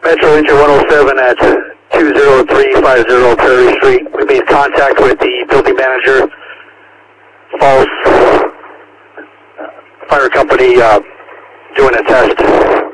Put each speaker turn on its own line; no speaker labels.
Metro Engine 107 at 20350 Prairie Street. We made contact with the building manager, Falls Fire Company, doing a test.